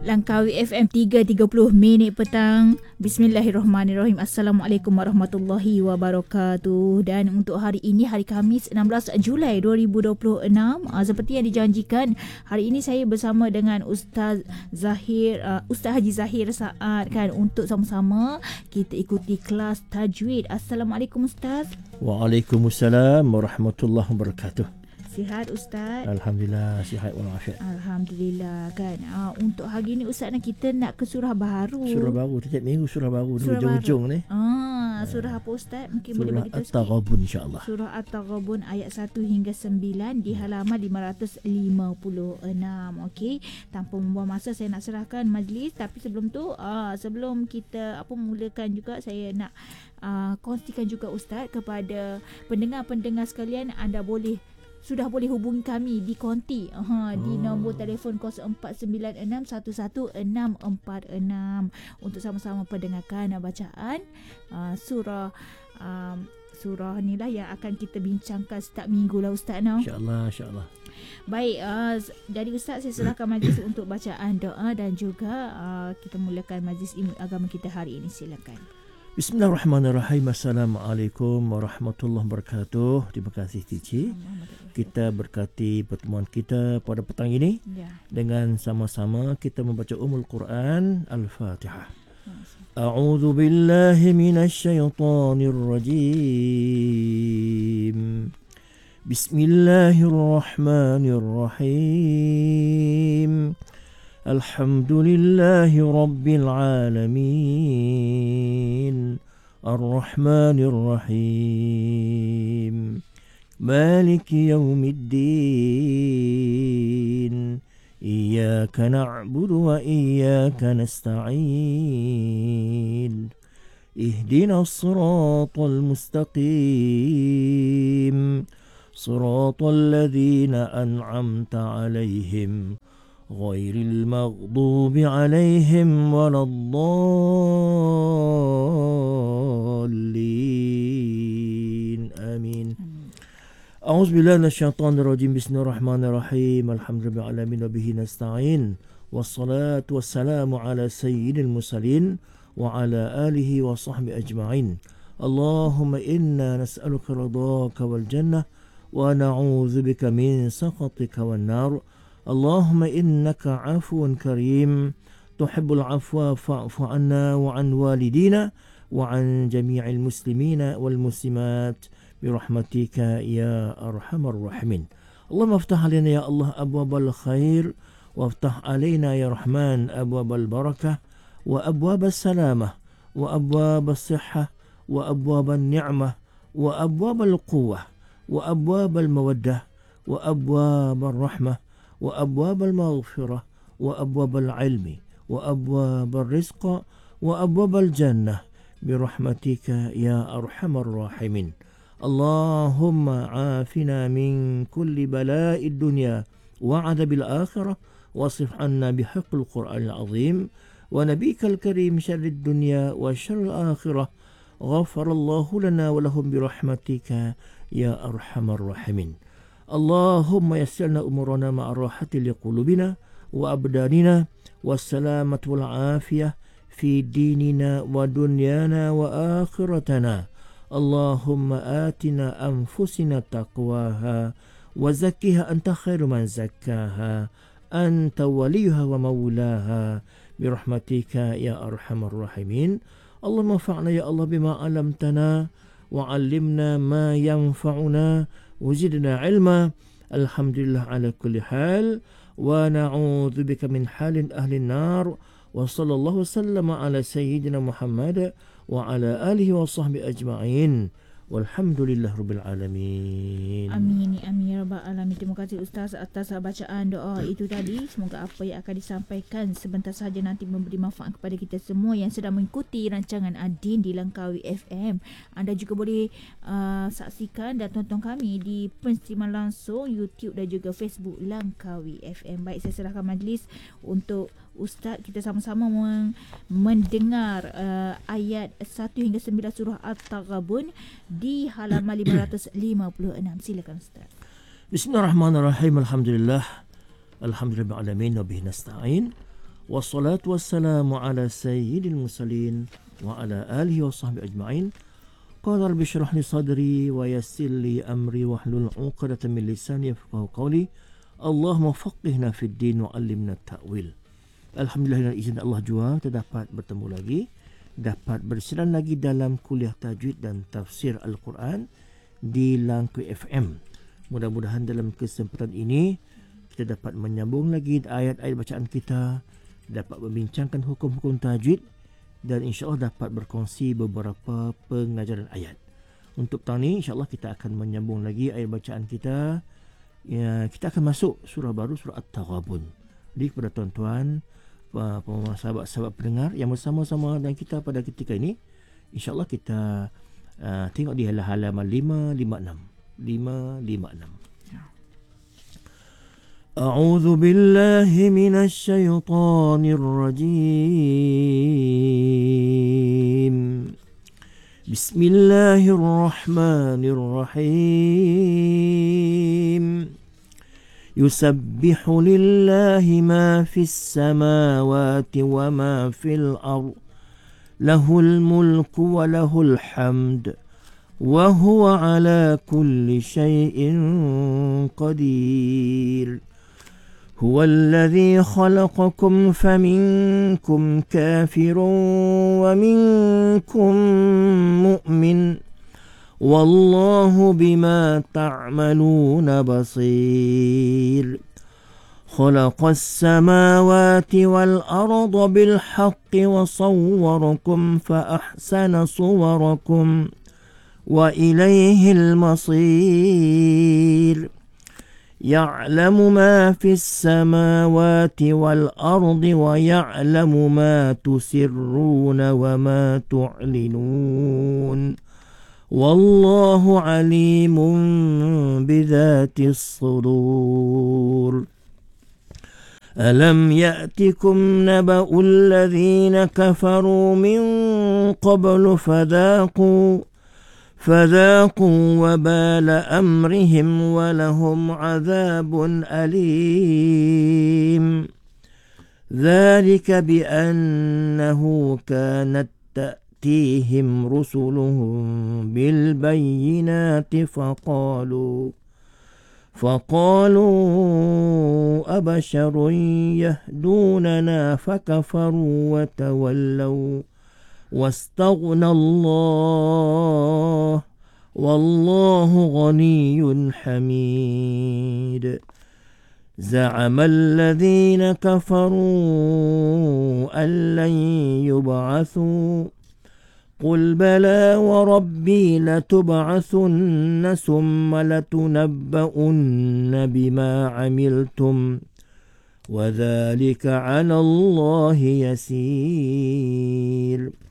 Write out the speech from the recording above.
Langkawi FM 3.30 minit petang. Bismillahirrahmanirrahim. Assalamualaikum warahmatullahi wabarakatuh. Dan untuk hari ini, hari Khamis 16 Julai 2026, seperti yang dijanjikan, hari ini saya bersama dengan Ustaz Haji Zahir Saad kan, untuk sama-sama kita ikuti kelas tajwid. Assalamualaikum Ustaz. Waalaikumsalam warahmatullahi wabarakatuh. Sihat Ustaz? Alhamdulillah, sihat walafiat. Alhamdulillah kan. Untuk hari ni Ustaz, kita nak ke surah baru. Surah baru, setiap minggu surah baru di hujung-hujung ni. Surah apa Ustaz? Mungkin surah boleh bagi tahu sikit. Surah At-Taghabun, insya-Allah. Surah At-Taghabun ayat 1 hingga 9 di halaman 556. Okey, tanpa membuang masa saya nak serahkan majlis, tapi sebelum tu sebelum kita mulakan juga, saya nak kongsikan juga Ustaz kepada pendengar-pendengar sekalian, anda sudah boleh hubungi kami di konti di nombor telefon 0496110646 untuk sama-sama pendengarkan bacaan surah ni lah yang akan kita bincangkan setiap minggu lah Ustaz. InsyaAllah. Baik, jadi Ustaz, saya serahkan majlis untuk bacaan doa dan juga kita mulakan majlis ilmu agama kita hari ini. Silakan. Bismillahirrahmanirrahim. Assalamualaikum warahmatullahi wabarakatuh. Terima kasih Cici. Kita berkati pertemuan kita pada petang ini dengan sama-sama kita membaca Ummul Quran Al-Fatihah. A'udzu billahi minasy syaithanir rajim. Bismillahirrahmanirrahim. Alhamdulillahi Rabbil Alamin. Ar-Rahmanir Rahim. Maliki Yawmiddin. Iyyaka na'budu wa iyyaka nasta'in. Ihdinas siratal mustaqim. Siratal ladzina an'amta 'alaihim غير المغضوب عليهم ولا الضالين آمين. أعوذ بالله من الشيطان الرجيم. بسم الله الرحمن الرحيم. الحمد لله رب العالمين وبه نستعين والصلاة والسلام على سيد المرسلين وعلى آله وصحبه أجمعين. اللهم إنا نسألك رضاك والجنة ونعوذ بك من سخطك والنار. اللهم إنك عفو كريم تحب العفو فاعف عنا وعن والدينا وعن جميع المسلمين والمسلمات برحمتك يا أرحم الراحمين. اللهم افتح علينا يا الله أبواب الخير، وافتح علينا يا رحمن أبواب البركة وأبواب السلامة وأبواب الصحة وأبواب النعمة وأبواب القوة وأبواب المودة وأبواب الرحمة وأبواب المغفرة وأبواب العلم وأبواب الرزق وأبواب الجنة برحمتك يا أرحم الراحمين. اللهم عافنا من كل بلاء الدنيا وعذاب الآخرة، واصرف عنا بحق القرآن العظيم ونبيك الكريم شر الدنيا وشر الآخرة. غفر الله لنا ولهم برحمتك يا أرحم الراحمين. اللهم يسر لنا أمورنا مع الراحة لقلوبنا وأبداننا والسلامة والعافية في ديننا ودنيانا وآخرتنا. اللهم آتنا أنفسنا تقواها وزكها أنت خير من زكاها أنت وليها ومولاها برحمتك يا أرحم الراحمين. اللهم انفعنا يا الله بما علمتنا وعلمنا ما ينفعنا وزدنا علما. الحمد لله على كل حال ونعوذ بك من حال أهل النار. وصلى الله وسلم على سيدنا محمد وعلى آله وصحبه أجمعين. Walhamdulillah Rabbil Alamin. Amin ya Rabbal Alamin. Terima kasih Ustaz atas bacaan doa itu tadi. Semoga apa yang akan disampaikan sebentar sahaja nanti memberi manfaat kepada kita semua yang sedang mengikuti rancangan Adin di Langkawi FM. Anda juga boleh saksikan dan tonton kami di penstreaman langsung YouTube dan juga Facebook Langkawi FM. Baik, saya serahkan majlis untuk Ustaz. Kita sama-sama mendengar ayat 1 hingga 9 surah At-Taghabun di halaman 556. Silakan Ustaz. Bismillahirrahmanirrahim. Alhamdulillah. Alhamdulillahirabbil alamin wa bihi nasta'in. wassalatu wassalamu ala sayyidil mursalin wa ala alihi wa sahbihi ajma'in. Qala rabbi shrah li sadri wa yassir li amri wahlul 'uqdatam min lisani yafqahu qawli. Allahumma faqihna fid din wa 'allimna ta'wil. Alhamdulillah, dengan izin Allah jua kita dapat bertemu lagi, dapat bersiaran lagi dalam kuliah tajwid dan tafsir Al-Quran di Langkawi FM. Mudah-mudahan dalam kesempatan ini kita dapat menyambung lagi ayat-ayat bacaan kita, dapat membincangkan hukum-hukum tajwid dan insya-Allah dapat berkongsi beberapa pengajaran ayat. Untuk tahun ini insya-Allah kita akan menyambung lagi ayat bacaan kita. Ya, kita akan masuk surah baru, surah At-Taghabun. Jadi kepada tuan-tuan, sahabat-sahabat pendengar yang bersama-sama dengan kita pada ketika ini, insya-Allah kita tengok di halaman 556. A'udzu billahi minasy syaithanir rajim. Bismillahirrahmanirrahim. Yusabbihu lillahi ma fis samawati wa ma fil ardh. Lahul mulku wa lahul hamd. Wa huwa ala kulli syai'in qadir. هو الذي خلقكم فمنكم كافر ومنكم مؤمن والله بما تعملون بصير خلق السماوات والأرض بالحق وصوركم فأحسن صوركم وإليه المصير يعلم ما في السماوات والأرض ويعلم ما تسرون وما تعلنون والله عليم بذات الصدور ألم يأتكم نبأ الذين كفروا من قبل فذاقوا وبال أمرهم ولهم عذاب أليم ذلك بأنه كانت تأتيهم رسلهم بالبينات فقالوا أبشر يهدوننا فكفروا وتولوا واستغنى الله والله غني حميد زعم الذين كفروا أن لن يبعثوا قل بلى وربي لتبعثن ثم لتنبؤن بما عملتم وذلك على الله يسير